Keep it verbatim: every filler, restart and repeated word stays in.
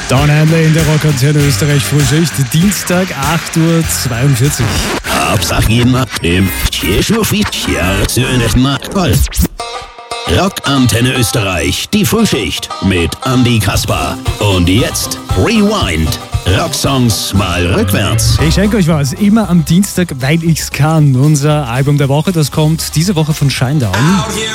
Down Under in der Rockantenne Österreich Frühschicht, Dienstag acht Uhr zweiundvierzig. Hauptsache jeden im Rockantenne Österreich, die Frühschicht mit Andy Kasper. Und jetzt Rewind. Rocksongs mal rückwärts. Ich schenke euch was, immer am Dienstag, weil ich's kann. Unser Album der Woche, das kommt diese Woche von Shinedown.